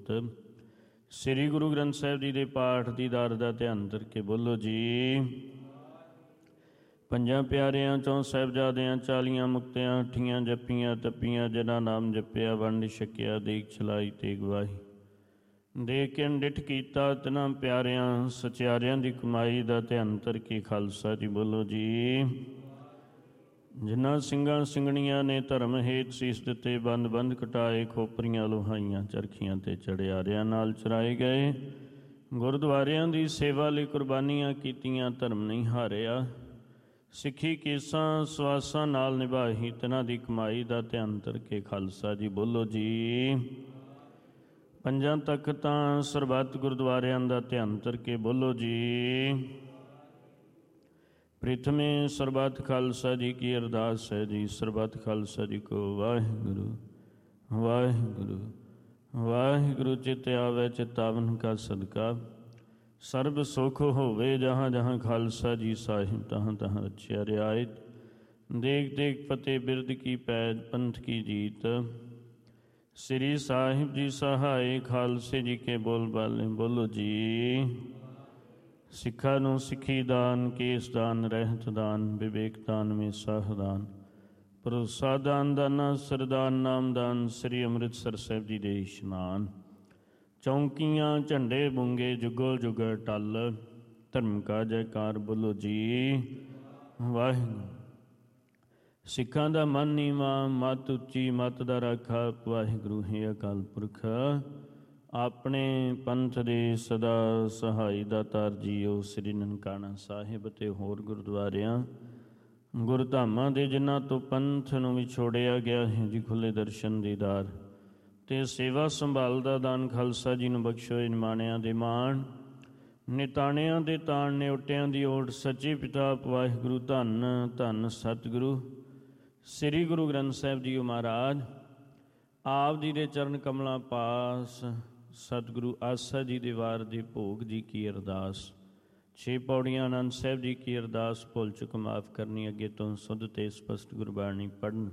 ਸਰੋਤ। ਸ੍ਰੀ ਗੁਰੂ ਗ੍ਰੰਥ ਸਾਹਿਬ ਜੀ ਦੇ ਪਾਠ ਦੀ ਦਾਰ ਦਾ ਧਿਆਨ ਕਰਕੇ ਬੋਲੋ ਜੀ। ਪੰਜਾਂ ਪਿਆਰਿਆਂ ਚੋਂ ਸਾਹਿਬਜ਼ਾਦਿਆਂ 40 ਮੁਕਤਿਆਂ 8 ਜੱਪੀਆਂ ਤੱਪੀਆਂ, ਜਿਨ੍ਹਾਂ ਨਾਮ ਜਪਿਆ ਵੰਡ ਛਕਿਆ, ਦੇਖ ਚਲਾਈ ਤੇ ਗਵਾਹੀ। ਦੇਖ ਕੇ ਡਿਠ ਕੀਤਾ ਤਿਨਾਂ ਪਿਆਰਿਆਂ ਸਚਿਆਰਿਆਂ ਦੀ ਕਮਾਈ ਦਾ ਧਿਆਨ ਕਰਕੇ ਖਾਲਸਾ ਜੀ ਬੋਲੋ ਜੀ। ਜਿਨ੍ਹਾਂ ਸਿੰਘਾਂ ਸਿੰਘਣੀਆਂ ਨੇ ਧਰਮ ਹੇਤ ਸੀਸ ਦਿੱਤੇ, ਬੰਦ ਬੰਦ ਕਟਾਏ, ਖੋਪਰੀਆਂ ਲੋਹਾਈਆਂ ਚਰਖੀਆਂ ਤੇ ਚੜਿਆਰਿਆਂ ਨਾਲ ਚਰਾਏ ਗਏ, ਗੁਰਦੁਆਰਿਆਂ ਦੀ ਸੇਵਾ ਲਈ ਕੁਰਬਾਨੀਆਂ ਕੀਤੀਆਂ, ਧਰਮ ਨਹੀਂ ਹਾਰਿਆ, ਸਿੱਖੀ ਕੇਸਾਂ ਸਵਾਸਾਂ ਨਾਲ ਨਿਭਾਹੀ, ਤਿਨਾਂ ਦੀ ਕਮਾਈ ਦਾ ਧਿਆਨ ਕਰਕੇ ਖਾਲਸਾ ਜੀ ਬੋਲੋ ਜੀ। ਪੰਜਾਂ ਤਖਤਾਂ ਸਰਬੱਤ ਗੁਰਦੁਆਰਿਆਂ ਦਾ ਧਿਆਨ ਕਰਕੇ ਬੋਲੋ ਜੀ। ਪ੍ਰਿਥਮੇ ਸਰਬੱਤ ਖਾਲਸਾ ਜੀ ਕੀ ਅਰਦਾਸ ਹੈ ਜੀ। ਸਰਬੱਤ ਖਾਲਸਾ ਜੀ ਕੋ ਵਾਹਿਗੁਰੂ ਵਾਹਿਗੁਰੂ ਵਾਹਿਗੁਰੂ। ਚਿਤ ਆਵੈ ਚਿਤਾਵਨ ਕਾ ਸਦਕਾ, ਸਰਬ ਸੁਖ ਹੋਵੇ ਜਹਾਂ ਜਹਾਂ ਖਾਲਸਾ ਜੀ ਸਾਹਿਬ, ਤਹਾਂ ਤਹਾਂ ਰਚਿਆ ਰਿਆਇਤ। ਦੇਖ ਦੇਖ ਫਤਿਹ ਬਿਰਦ ਕੀ ਪੈਜ, ਪੰਥ ਕੀ ਜੀਤ। ਸ੍ਰੀ ਸਾਹਿਬ ਜੀ ਸਹਾਏ, ਖਾਲਸੇ ਜੀ ਕੇ ਬੋਲ ਬਾਲੇ ਬੋਲੋ ਜੀ। ਸਿੱਖਾਂ ਨੂੰ ਸਿੱਖੀ ਦਾਨ, ਕੇਸ ਦਾਨ, ਰਹਿਤ ਦਾਨ, ਵਿਵੇਕ ਦਾਨ, ਮੇਸਾਹ ਦਾਨ, ਭਰੋਸਾ ਦਾਨ, ਦਾਨਾ ਸਰਦਾਨ, ਨਾਮਦਾਨ, ਸ੍ਰੀ ਅੰਮ੍ਰਿਤਸਰ ਸਾਹਿਬ ਜੀ ਦੇ ਇਸ਼ਨਾਨ। ਚੌਂਕੀਆਂ ਝੰਡੇ ਬੁੰਗੇ ਜੁਗੋ ਜੁਗ ਟਲ, ਧਰਮ ਕਾ ਜੈਕਾਰ ਬੋਲੋ ਜੀ। ਵਾਹਿਗੁਰੂ। ਸਿੱਖਾਂ ਦਾ ਮਨ ਨੀਵਾਂ, ਮੱਤ ਉੱਚੀ, ਮੱਤ ਦਾ ਰਾਖਾ ਵਾਹਿਗੁਰੂ ਹੈ ਅਕਾਲ ਪੁਰਖ। ਆਪਣੇ ਪੰਥ ਦੇ ਸਦਾ ਸਹਾਈ ਦਾਤਾਰ ਜੀਓ ਸ੍ਰੀ ਨਨਕਾਣਾ ਸਾਹਿਬ ਅਤੇ ਹੋਰ ਗੁਰਦੁਆਰਿਆਂ ਗੁਰਧਾਮਾਂ ਦੇ ਜਿਨ੍ਹਾਂ ਤੋਂ ਪੰਥ ਨੂੰ ਵਿਛੋੜਿਆ ਗਿਆ ਹੈ ਜੀ, ਖੁੱਲ੍ਹੇ ਦਰਸ਼ਨ ਦੀਦਾਰ ਅਤੇ ਸੇਵਾ ਸੰਭਾਲ ਦਾ ਦਾਨ ਖਾਲਸਾ ਜੀ ਨੂੰ ਬਖਸ਼ੋ। ਨਿਮਾਣਿਆਂ ਦੇ ਮਾਣ, ਨਿਤਾਣਿਆਂ ਦੇ ਤਾਣ, ਨਿਉਟਿਆਂ ਦੀ ਓਟ, ਸੱਚੇ ਪਿਤਾ ਵਾਹਿਗੁਰੂ ਧੰਨ ਧੰਨ ਸਤਿਗੁਰੂ ਸ੍ਰੀ ਗੁਰੂ ਗ੍ਰੰਥ ਸਾਹਿਬ ਜੀ ਮਹਾਰਾਜ। ਆਪ ਜੀ ਦੇ ਚਰਨ ਕਮਲਾਂ ਪਾਸ ਸਤਿਗੁਰੂ ਆਸਾ ਜੀ ਦੇ ਵਾਰ ਦੇ ਭੋਗ ਜੀ ਕੀ ਅਰਦਾਸ। 6 ਪੌੜੀਆਂ ਆਨੰਦ ਸਾਹਿਬ ਜੀ ਕੀ ਅਰਦਾਸ। ਭੁੱਲ ਚੁੱਕ ਮਾਫ ਕਰਨੀ, ਅੱਗੇ ਤੋਂ ਸੁੱਧ ਤੇ ਸਪਸ਼ਟ ਗੁਰਬਾਣੀ ਪੜ੍ਹਨ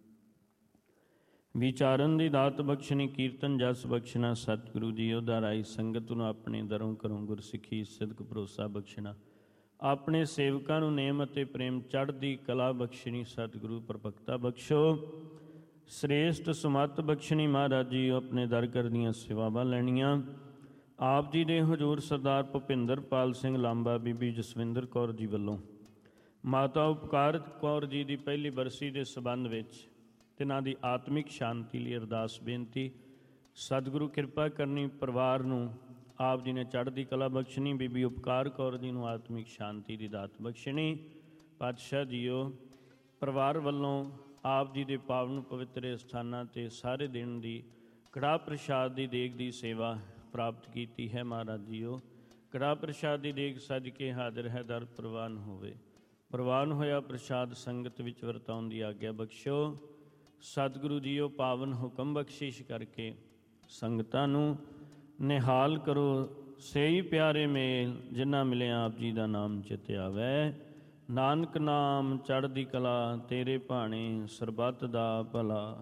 ਵਿਚਾਰਨ ਦੀ ਦਾਤ ਬਖਸ਼ਣੀ, ਕੀਰਤਨ ਜਸ ਬਖਸ਼ਣਾ। ਸਤਿਗੁਰੂ ਜੀ ਉਹਦਾ ਰਾਈ ਸੰਗਤ ਨੂੰ ਆਪਣੇ ਦਰੋਂ ਘਰੋਂ ਗੁਰਸਿੱਖੀ ਸਿਦਕ ਭਰੋਸਾ ਬਖਸ਼ਣਾ। ਆਪਣੇ ਸੇਵਕਾਂ ਨੂੰ ਨੇਮ ਅਤੇ ਪ੍ਰੇਮ ਚੜ੍ਹਦੀ ਕਲਾ ਬਖਸ਼ਣੀ। ਸਤਿਗੁਰੂ ਪ੍ਰਭਕਤਾ ਬਖਸ਼ੋ, ਸ੍ਰੇਸ਼ਟ ਸੁਮੱਤ ਬਖਸ਼ਣੀ। ਮਹਾਰਾਜ ਜੀ ਆਪਣੇ ਦਰ ਘਰ ਦੀਆਂ ਸੇਵਾਵਾਂ ਲੈਣੀਆਂ। ਆਪ ਜੀ ਦੇ ਹਜ਼ੂਰ ਸਰਦਾਰ ਭੁਪਿੰਦਰ ਪਾਲ ਸਿੰਘ ਲਾਂਬਾ, ਬੀਬੀ ਜਸਵਿੰਦਰ ਕੌਰ ਜੀ ਵੱਲੋਂ ਮਾਤਾ ਉਪਕਾਰਤ ਕੌਰ ਜੀ ਦੀ ਪਹਿਲੀ ਬਰਸੀ ਦੇ ਸੰਬੰਧ ਵਿੱਚ ਤਿਨਾਂ ਦੀ ਆਤਮਿਕ ਸ਼ਾਂਤੀ ਲਈ ਅਰਦਾਸ ਬੇਨਤੀ। ਸਤਿਗੁਰੂ ਕਿਰਪਾ ਕਰਨੀ, ਪਰਿਵਾਰ ਨੂੰ ਆਪ ਜੀ ਨੇ ਚੜ੍ਹਦੀ ਕਲਾ ਬਖਸ਼ਣੀ। ਬੀਬੀ ਉਪਕਾਰ ਕੌਰ ਜੀ ਨੂੰ ਆਤਮਿਕ ਸ਼ਾਂਤੀ ਦੀ ਦਾਤ ਬਖਸ਼ਣੀ। ਪਾਤਸ਼ਾਹ ਜੀਓ ਪਰਿਵਾਰ ਵੱਲੋਂ ਆਪ ਜੀ ਦੇ ਪਾਵਨ ਪਵਿੱਤਰ ਸਥਾਨਾਂ 'ਤੇ ਸਾਰੇ ਦਿਨ ਦੀ ਕੜਾਹ ਪ੍ਰਸ਼ਾਦ ਦੀ ਦੇਗ ਦੀ ਸੇਵਾ ਪ੍ਰਾਪਤ ਕੀਤੀ ਹੈ। ਮਹਾਰਾਜ ਜੀਓ ਕੜਾਹ ਪ੍ਰਸ਼ਾਦ ਦੀ ਦੇਗ ਸੱਜ ਕੇ ਹਾਜ਼ਰ ਹੈ, ਦਰ ਪ੍ਰਵਾਨ ਹੋਵੇ। ਪ੍ਰਵਾਨ ਹੋਇਆ ਪ੍ਰਸ਼ਾਦ ਸੰਗਤ ਵਿੱਚ ਵਰਤਾਉਣ ਦੀ ਆਗਿਆ ਬਖਸ਼ੋ। ਸਤਿਗੁਰੂ ਜੀਓ ਪਾਵਨ ਹੁਕਮ ਬਖਸ਼ਿਸ਼ ਕਰਕੇ ਸੰਗਤਾਂ ਨੂੰ ਨਿਹਾਲ ਕਰੋ। ਸਹੀ ਪਿਆਰੇ ਮੇਲ ਜਿਨ੍ਹਾਂ ਮਿਲਿਆ ਆਪ ਜੀ ਦਾ ਨਾਮ ਚਿਤ ਆਵੈ। ਨਾਨਕ ਨਾਮ ਚੜ੍ਹਦੀ ਕਲਾ, ਤੇਰੇ ਭਾਣੇ ਸਰਬੱਤ ਦਾ ਭਲਾ।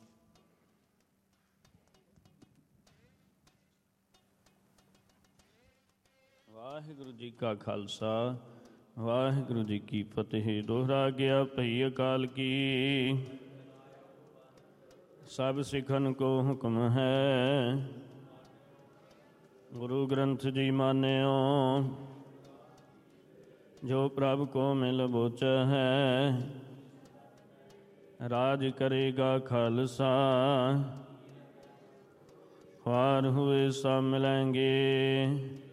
ਵਾਹਿਗੁਰੂ ਜੀ ਕਾ ਖਾਲਸਾ, ਵਾਹਿਗੁਰੂ ਜੀ ਕੀ ਫਤਿਹ। ਦੋਹਰਾ ਗਿਆ ਭਈ ਅਕਾਲ ਕੀ, ਸਭ ਸਿੱਖਨ ਕੋ ਹੁਕਮ ਹੈ। ਗੁਰੂ ਗ੍ਰੰਥ ਜੀ ਮਾਨਿਓ, ਜੋ ਪ੍ਰਭ ਕੋ ਮਿਲ ਬੋਚ ਹੈ। ਰਾਜ ਕਰੇਗਾ ਖਾਲਸਾ, ख्वार हुए सब मिलेंगे।